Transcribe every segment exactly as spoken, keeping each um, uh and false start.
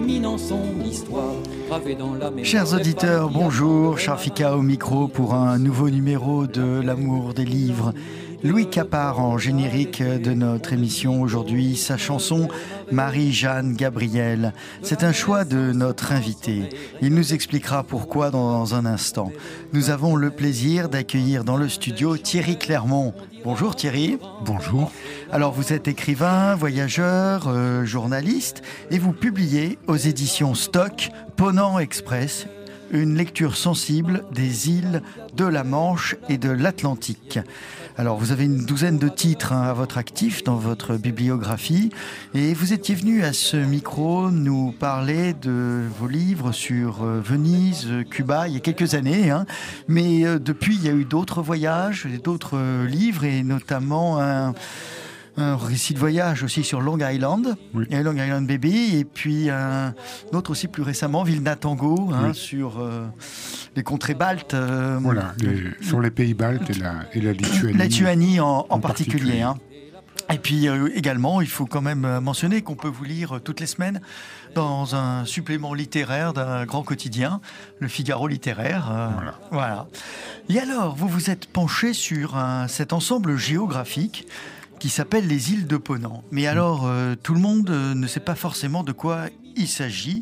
terminant son histoire. Dans la Chers auditeurs, bonjour, Charfika au micro pour un nouveau numéro de L'amour des livres. Louis Capard en générique de notre émission aujourd'hui, sa chanson Marie-Jeanne Gabriel. C'est un choix de notre invité. Il nous expliquera pourquoi dans un instant. Nous avons le plaisir d'accueillir dans le studio Thierry Clermont. Bonjour Thierry. Bonjour. Alors vous êtes écrivain, voyageur, euh, journaliste et vous publiez aux éditions Stock Ponant Express, une lecture sensible des îles de la Manche et de l'Atlantique. Alors vous avez une douzaine de titres hein, à votre actif dans votre bibliographie et vous étiez venu à ce micro nous parler de vos livres sur euh, Venise, Cuba il y a quelques années, hein. Mais euh, depuis il y a eu d'autres voyages, d'autres euh, livres et notamment un... un récit de voyage aussi sur Long Island, oui. et Long Island Baby, et puis un autre aussi plus récemment, Vilna Tango, hein, oui. sur euh, les contrées baltes. Euh, voilà, les, euh, sur les pays baltes et la, et la Lituanie. La Lituanie en, en, en particulier. particulier. Hein. Et puis euh, également, il faut quand même mentionner qu'on peut vous lire toutes les semaines dans un supplément littéraire d'un grand quotidien, le Figaro littéraire. Euh, voilà. voilà. Et alors, vous vous êtes penché sur un, cet ensemble géographique qui s'appelle les îles de Ponant. Mais alors, euh, tout le monde euh, ne sait pas forcément de quoi il s'agit.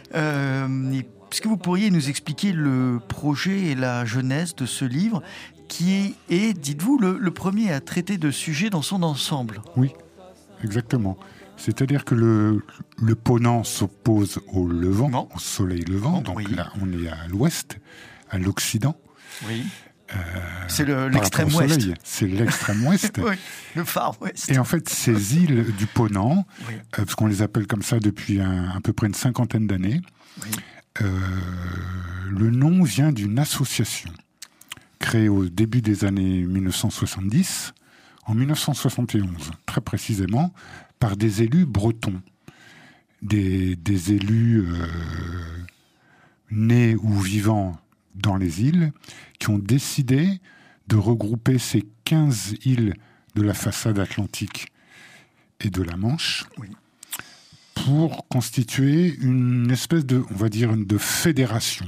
Euh, Est-ce que vous pourriez nous expliquer le projet et la genèse de ce livre qui est, est dites-vous, le, le premier à traiter de sujets dans son ensemble? Oui, exactement. C'est-à-dire que le, le Ponant s'oppose au Levant, non. au soleil levant. Oh, donc oui. Là, on est à l'ouest, à l'occident. Oui. Euh, c'est le, l'extrême ouest. Soleil, c'est l'extrême ouest. Oui, le Far West. Et en fait, ces îles du Ponant, oui. euh, parce qu'on les appelle comme ça depuis un, à peu près une cinquantaine d'années, oui. euh, le nom vient d'une association créée au début des années mille neuf cent soixante-dix, en mille neuf cent soixante et onze, très précisément, par des élus bretons. Des, des élus euh, nés ou vivants dans les îles, qui ont décidé de regrouper ces quinze îles de la façade atlantique et de la Manche oui. pour constituer une espèce de, on va dire, de fédération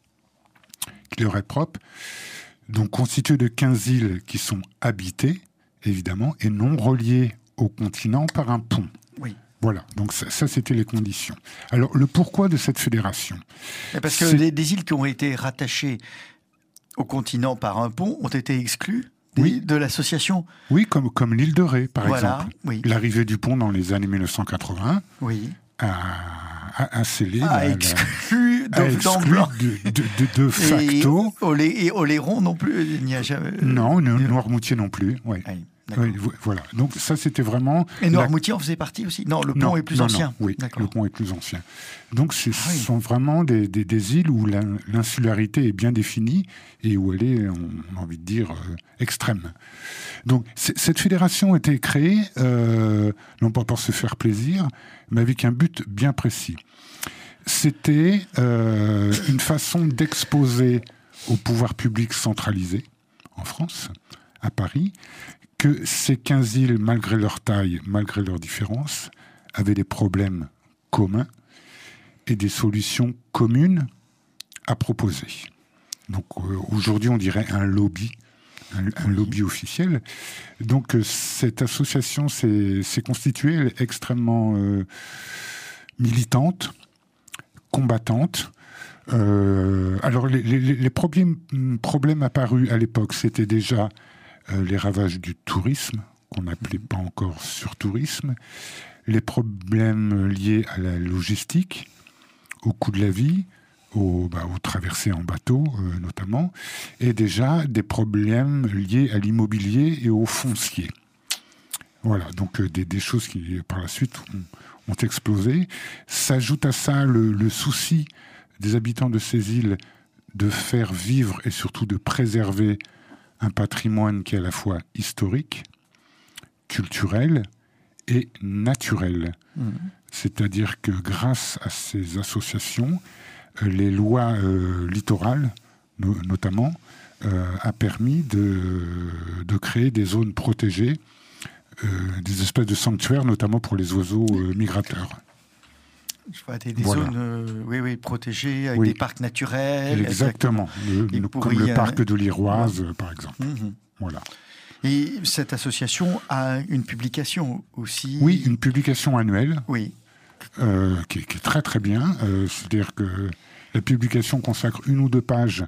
qui leur est propre, donc constituée de quinze îles qui sont habitées, évidemment, et non reliées au continent par un pont. Oui. Voilà, donc ça, ça, c'était les conditions. Alors, le pourquoi de cette fédération ? Parce que les, des îles qui ont été rattachées au continent par un pont ont été exclues des, oui. de l'association. Oui, comme, comme l'île de Ré, par voilà, exemple. Oui. L'arrivée du pont dans les années mille neuf cent quatre-vingts oui. a, a, a scellé... A la, exclu la, a exclu de, de, de, de facto... Et, Olé, et Oléron non plus, il n'y a jamais... Non, Noirmoutier non plus, oui. oui. Oui, voilà. Donc ça, c'était vraiment... Et Noirmoutier en faisait partie aussi ? Non, le pont non, est plus non, ancien. Non, oui, D'accord. le pont est plus ancien. Donc ce ah, oui. sont vraiment des, des, des îles où la, l'insularité est bien définie et où elle est, on a envie de dire, euh, extrême. Donc cette fédération a été créée, euh, non pas pour se faire plaisir, mais avec un but bien précis. C'était euh, une façon d'exposer au pouvoir public centralisé, en France, à Paris, que ces quinze îles, malgré leur taille, malgré leurs différences, avaient des problèmes communs et des solutions communes à proposer. Donc euh, aujourd'hui, on dirait un lobby, un, un lobby officiel. Donc euh, cette association s'est, s'est constituée, elle est extrêmement euh, militante, combattante. Euh, alors les, les, les problèmes, problèmes apparus à l'époque, c'était déjà Euh, les ravages du tourisme, qu'on n'appelait pas encore surtourisme, les problèmes liés à la logistique, au coût de la vie, aux, bah, aux traversées en bateau euh, notamment, et déjà des problèmes liés à l'immobilier et au foncier. Voilà, donc euh, des, des choses qui, par la suite, ont, ont explosé. S'ajoute à ça le, le souci des habitants de ces îles de faire vivre et surtout de préserver un patrimoine qui est à la fois historique, culturel et naturel. Mmh. C'est-à-dire que grâce à ces associations, euh, les lois euh, littorales, no- notamment, euh, a permis de, de créer des zones protégées, euh, des espèces de sanctuaires, notamment pour les oiseaux euh, migrateurs. Je vois des, des Voilà. zones euh, oui, oui, protégées, avec Oui. des parcs naturels. Exactement, le- Et le- pour comme y, le euh, parc de l'Iroise, euh, par exemple. Mhm. Voilà. Et cette association a une publication aussi. Oui, une publication annuelle Oui. euh, qui, est, qui est très très bien. Euh, c'est-à-dire que la publication consacre une ou deux pages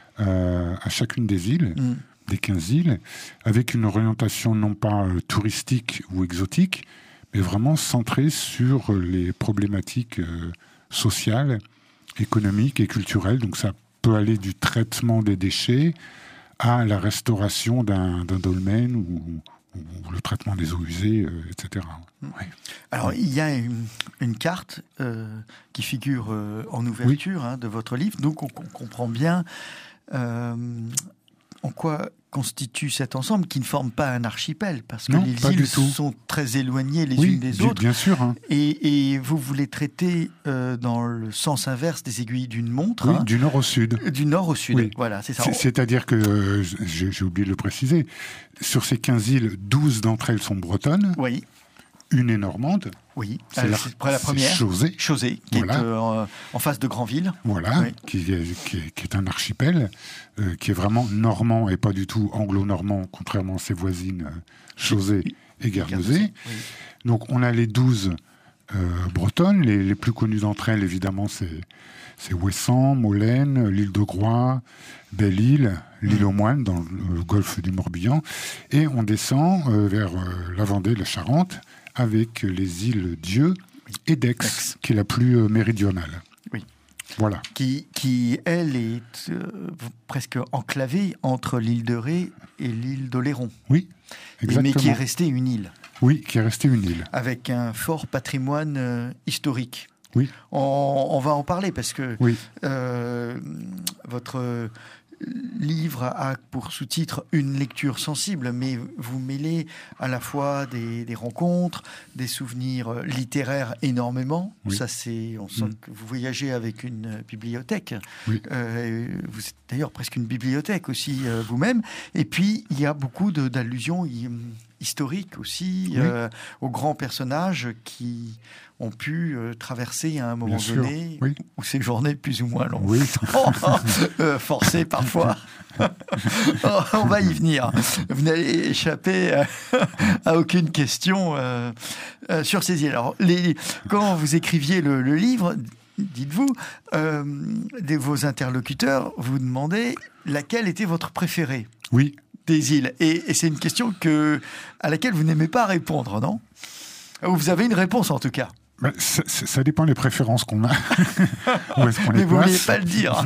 euh, à chacune des îles, Mm. des quinze îles, avec une orientation non pas euh, touristique ou exotique, mais vraiment centrée sur les problématiques euh, sociales, économiques et culturelles. Donc ça peut aller du traitement des déchets à la restauration d'un, d'un dolmen ou, ou le traitement des eaux usées, euh, et cetera. Mm. Oui. Alors, il y a une, une carte euh, qui figure euh, en ouverture oui. hein, de votre livre. Donc, on, on comprend bien euh, en quoi constitue cet ensemble qui ne forme pas un archipel, parce que non, les îles sont très éloignées les oui, unes des bien, autres. Bien sûr. Hein. Et, et vous voulez traiter euh, dans le sens inverse des aiguilles d'une montre. Oui, hein, du nord au sud. Du nord au sud, oui. voilà, c'est ça. C'est, c'est-à-dire que, euh, j'ai, j'ai oublié de le préciser, sur ces quinze îles, douze d'entre elles sont bretonnes. Oui. Une est normande. Oui, c'est, la, c'est la première. C'est Chausey. Chausey, qui voilà. est euh, en face de Granville. Voilà, oui. qui, est, qui, est, qui est un archipel, euh, qui est vraiment normand et pas du tout anglo-normand, contrairement à ses voisines euh, Chausey oui. et Guernesey. Oui. Donc on a les douze euh, bretonnes, les, les plus connues d'entre elles, évidemment, c'est, c'est Ouessant, Molène, l'île de Groix, Belle-Île, l'île mmh. aux Moines, dans le, le golfe du Morbihan. Et on descend euh, vers euh, la Vendée, la Charente, avec les îles Dieu et d'Aix, Aix. Qui est la plus euh, méridionale. Oui. Voilà. Qui, qui elle, est euh, presque enclavée entre l'île de Ré et l'île d'Oléron. Oui, exactement. Mais qui est restée une île. Oui, qui est restée une île. Avec un fort patrimoine euh, historique. Oui. On, on va en parler parce que oui. euh, votre livre a pour sous-titre une lecture sensible, mais vous mêlez à la fois des, des rencontres, des souvenirs littéraires énormément. Oui. Ça, c'est, on sent mmh. que vous voyagez avec une bibliothèque. Oui. Euh, vous êtes d'ailleurs presque une bibliothèque aussi euh, vous-même. Et puis, il y a beaucoup de, d'allusions historiques aussi oui. euh, aux grands personnages qui ont pu euh, traverser à un moment Bien donné, oui. ou séjourner plus ou moins longtemps, oui. euh, forcé parfois. On va y venir. Vous n'allez échapper à, à aucune question euh, euh, sur ces îles. Alors, les, quand vous écriviez le, le livre, dites-vous, euh, de vos interlocuteurs, vous demandez laquelle était votre préférée oui. des îles. Et, et c'est une question que, à laquelle vous n'aimez pas répondre, non ? Ou vous avez une réponse en tout cas. Bah, ça, ça dépend des préférences qu'on a. Où est-ce qu'on Mais les vous ne place. vouliez pas le dire.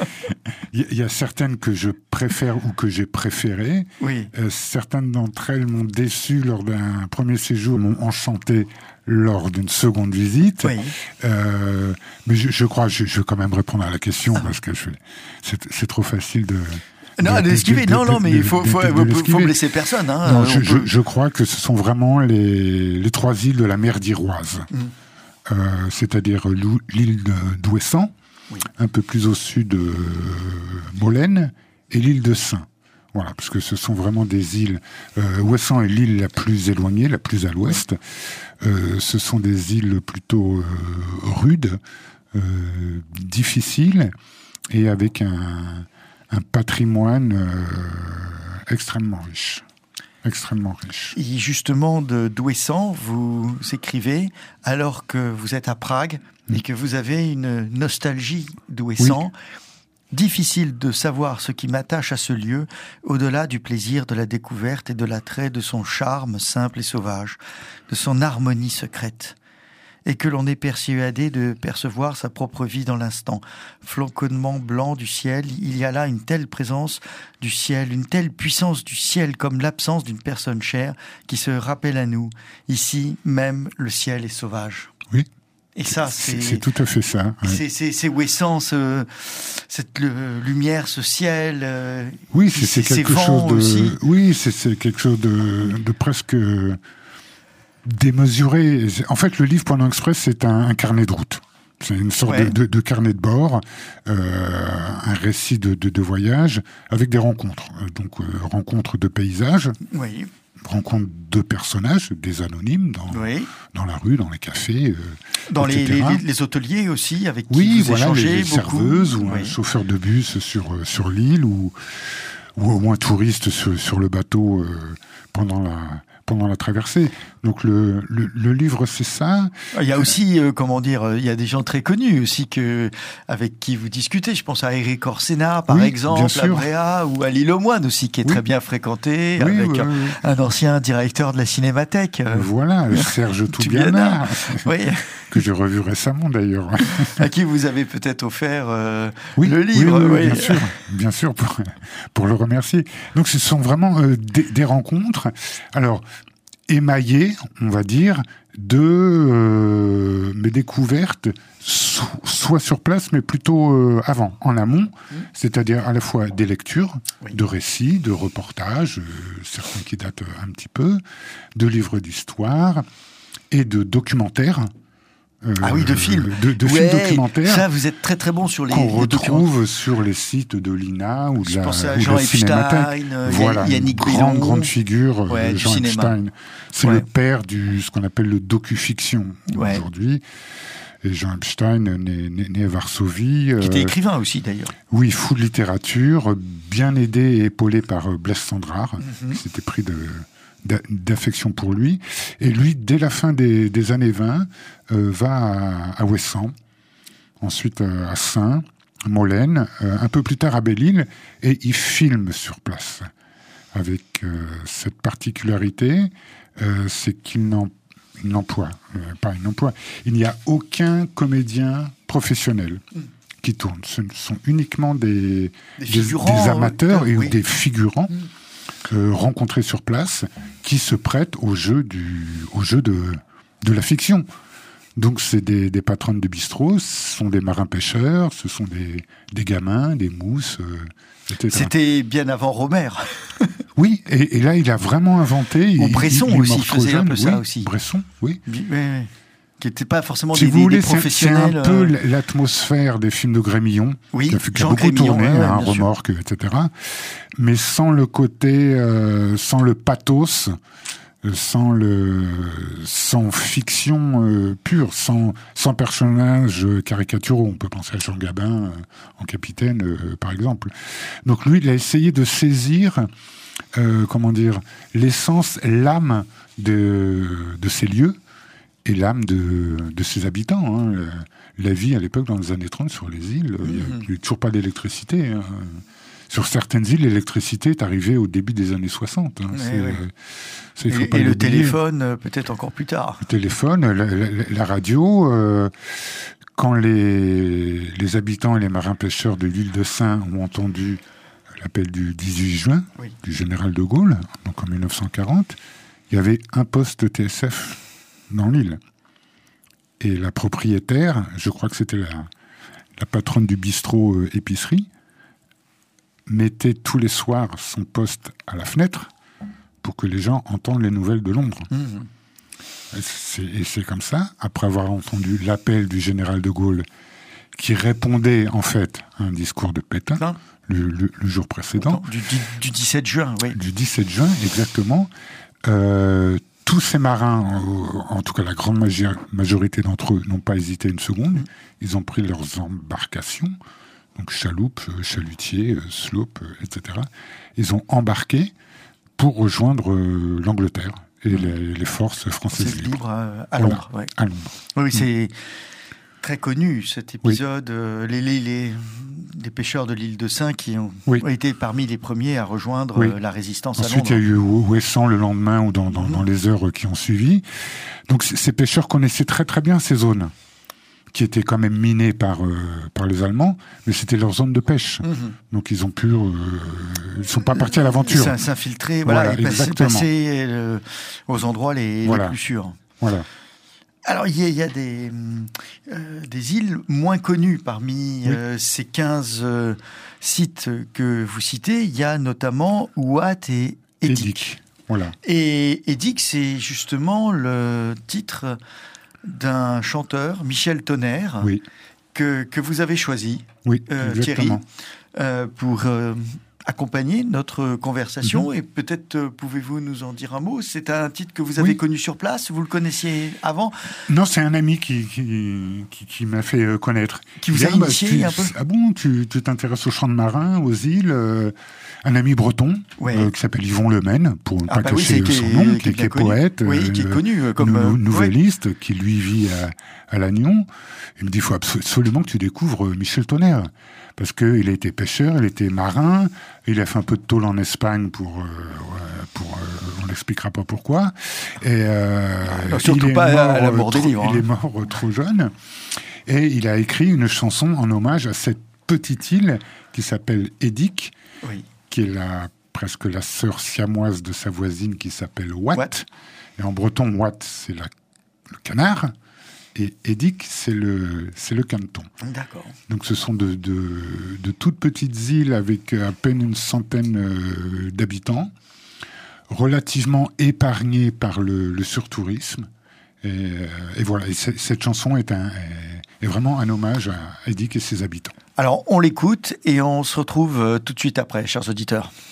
Il y, y a certaines que je préfère ou que j'ai préférées. Oui. Euh, certaines d'entre elles m'ont déçu lors d'un premier séjour, m'ont enchanté lors d'une seconde visite. Oui. Euh, mais je, je crois, je, je vais quand même répondre à la question parce que je, c'est, c'est trop facile de... Non, de, de l'esquiver. De, non, non, mais il faut, faut, faut, faut blesser personne. Hein, non, je, peut... je, je crois que ce sont vraiment les, les trois îles de la mer d'Iroise. Mm. Euh, c'est-à-dire l'île d'Ouessant, oui. un peu plus au sud de euh, Molène, et l'île de Saint. Voilà, parce que ce sont vraiment des îles. Euh, Ouessant est l'île la plus éloignée, la plus à l'ouest. Euh, ce sont des îles plutôt euh, rudes, euh, difficiles, et avec un, un patrimoine euh, extrêmement riche. Extrêmement riche. Et justement, de d'Ouessant, vous écrivez, alors que vous êtes à Prague mmh. et que vous avez une nostalgie d'Ouessant, oui. difficile de savoir ce qui m'attache à ce lieu, au-delà du plaisir de la découverte et de l'attrait de son charme simple et sauvage, de son harmonie secrète, et que l'on est persuadé de percevoir sa propre vie dans l'instant. Floconnement blanc du ciel, il y a là une telle présence du ciel, une telle puissance du ciel comme l'absence d'une personne chère qui se rappelle à nous. Ici, même, le ciel est sauvage. Oui. Et ça, c'est... C'est, c'est tout à fait ça. Ouais. C'est, c'est, c'est Ouessant, ce, cette le, lumière, ce ciel... Euh, oui, c'est, c'est quelque chose de... Aussi. Oui, c'est, c'est quelque chose de, de presque... démesuré. En fait, le livre Ponant Express, c'est un, un carnet de route. C'est une sorte ouais. de, de, de carnet de bord, euh, un récit de, de, de voyage avec des rencontres. Donc, euh, rencontres de paysages, oui. rencontre de personnages, des anonymes, dans, oui. dans la rue, dans les cafés, euh, dans les, les, les hôteliers aussi, avec qui oui, vous voilà, échangez les beaucoup. serveuses ou oui. un chauffeur de bus sur, sur l'île, ou, ou au moins touriste sur, sur le bateau euh, pendant la... pendant la traversée. Donc le, le, le livre, c'est ça. Il y a aussi, euh, comment dire, il y a des gens très connus aussi que, avec qui vous discutez. Je pense à Eric Orsena, par oui, exemple, à Bréa, ou à l'île aux Moines aussi, qui est oui. très bien fréquenté, oui, avec oui, un, oui. un ancien directeur de la Cinémathèque. Euh, voilà, Serge Toubiana, oui. que j'ai revu récemment d'ailleurs. À qui vous avez peut-être offert euh, oui, le livre. Oui, oui, oui. Bien sûr, bien sûr pour, pour le remercier. Donc ce sont vraiment euh, des, des rencontres. Alors, émaillé, on va dire, de euh, mes découvertes, so, soit sur place, mais plutôt euh, avant, en amont, mmh. c'est-à-dire à la fois des lectures, oui. de récits, de reportages, euh, certains qui datent un petit peu, de livres d'histoire et de documentaires. Euh, ah oui, de films. De, de ouais, films documentaires. Ça, vous êtes très très bon sur les qu'on retrouve sur les sites de l'I N A ou de Je la, pense à ou Jean de la Epstein, voilà, Yannick grande, Bellon. grande figure, ouais, Jean Epstein. C'est ouais. le père du ce qu'on appelle le docu-fiction ouais. aujourd'hui. Et Jean Epstein, né, né, né à Varsovie. Qui était euh, écrivain aussi, d'ailleurs. Oui, fou de littérature, bien aidé et épaulé par Blaise Sandrard, mm-hmm. qui s'était pris de... d'affection pour lui. Et lui, dès la fin des, des années vingt, euh, va à, à Ouessant, ensuite euh, à Saint, Molène, euh, un peu plus tard à Belle-Île, et il filme sur place. Avec euh, cette particularité, euh, c'est qu'il n'en, il n'emploie, euh, pas il n'emploie, il n'y a aucun comédien professionnel mm. qui tourne. Ce sont uniquement des, des, des, des amateurs euh, et oui. des figurants mm. Euh, rencontrés sur place qui se prêtent au jeu, du, au jeu de, de la fiction. Donc c'est des, des patronnes de bistrot, ce sont des marins-pêcheurs, ce sont des, des gamins, des mousses, euh, et cetera. C'était bien avant Romer. Oui, et, et là il a vraiment inventé... Ou Bresson il, il aussi faisait jeune, un peu ça oui, aussi. Bresson, oui. oui, oui. Qui n'étaient pas forcément si des, vous voulez, des professionnels. C'est un peu euh... l'atmosphère des films de Grémillon, oui, qui a, qui a beaucoup Grémillon, tourné, ouais, un remorque, et cetera. Mais sans le côté, euh, sans le pathos, sans le, sans fiction euh, pure, sans, sans personnages caricaturaux. On peut penser à Jean Gabin euh, en Capitaine, euh, par exemple. Donc lui, il a essayé de saisir, euh, comment dire, l'essence, l'âme de, de ces lieux. Et l'âme de, de ses habitants. Hein. La, la vie, à l'époque, dans les années trente, sur les îles, il mmh. n'y a toujours pas d'électricité. Hein. Sur certaines îles, l'électricité est arrivée au début des années soixante. Hein. C'est, oui. c'est, il faut et pas et le téléphone, peut-être encore plus tard. Le téléphone, la, la, la radio... Euh, quand les, les habitants et les marins-pêcheurs de l'île de Saint ont entendu l'appel du dix-huit juin, oui. du général de Gaulle, donc en mille neuf cent quarante, il y avait un poste T S F dans l'île. Et la propriétaire, je crois que c'était la, la patronne du bistrot euh, épicerie, mettait tous les soirs son poste à la fenêtre pour que les gens entendent les nouvelles de Londres. Mmh. Et, c'est, et c'est comme ça, après avoir entendu l'appel du général de Gaulle, qui répondait en fait à un discours de Pétain, le, le, le jour précédent. Du, du, du dix-sept juin, oui. Du dix-sept juin, exactement. Euh, Tous ces marins, en tout cas la grande majorité d'entre eux, n'ont pas hésité une seconde. Ils ont pris leurs embarcations, donc chaloupes, chalutiers, sloops, et cetera. Ils ont embarqué pour rejoindre l'Angleterre et les, les forces françaises libres. libres à, à Londres. Voilà, ouais. à Londres. Oui, c'est très connu cet épisode. Oui. Euh, les, les, les, les pêcheurs de l'île de Saint qui ont, oui. ont été parmi les premiers à rejoindre oui. la résistance Ensuite, à Londres. Ensuite, il y a eu Ouessant le lendemain ou dans, dans, mmh. dans les heures qui ont suivi. Donc, c- ces pêcheurs connaissaient très très bien ces zones qui étaient quand même minées par, euh, par les Allemands, mais c'était leur zone de pêche. Mmh. Donc, ils ont pu... Euh, ils ne sont pas partis à l'aventure. Ça, s'infiltrer, voilà, voilà, et passer, passer euh, aux endroits les, voilà. les plus sûrs. Voilà. Alors, il y a, il y a des, euh, des îles moins connues parmi oui. euh, ces quinze euh, sites que vous citez. Il y a notamment Ouat et Édic. Voilà. Et Édic, c'est justement le titre d'un chanteur, Michel Tonnerre, oui. que, que vous avez choisi, oui, euh, Thierry, euh, pour... Euh, accompagner notre conversation. Mmh. Et peut-être euh, pouvez-vous nous en dire un mot. C'est un titre que vous avez oui. connu sur place. Vous le connaissiez avant? Non, c'est un ami qui, qui, qui, qui m'a fait euh, connaître. Qui vous a Bien, initié bah, tu, un peu Ah bon, tu, tu t'intéresses aux champs de marins, aux îles. Euh, un ami breton ouais. euh, qui s'appelle Yvon Lemaine, pour ne ah pas bah cacher oui, son qui, nom, qui, qui, qui est poète, oui, euh, qui est connu comme nou, nouvelliste, ouais. qui lui vit à, à Lannion. Il me dit, il faut absolument que tu découvres Michel Tonnerre. Parce qu'il a été pêcheur, il était marin, il a fait un peu de tôle en Espagne pour... Euh, pour euh, on n'expliquera pas pourquoi. Et, euh, non, surtout il pas est mort, à la mort des livres. Il hein. est mort trop jeune. Et il a écrit une chanson en hommage à cette petite île qui s'appelle Édic, oui. qui est la, presque la sœur siamoise de sa voisine qui s'appelle Watt. Watt. Et en breton, Watt, c'est la, le canard. Et Édic, c'est le, c'est le caneton. D'accord. Donc ce sont de, de, de toutes petites îles avec à peine une centaine euh, d'habitants, relativement épargnées par le, le surtourisme. Et, euh, et voilà, et cette chanson est, un, est, est vraiment un hommage à Édic et ses habitants. Alors on l'écoute et on se retrouve tout de suite après, chers auditeurs.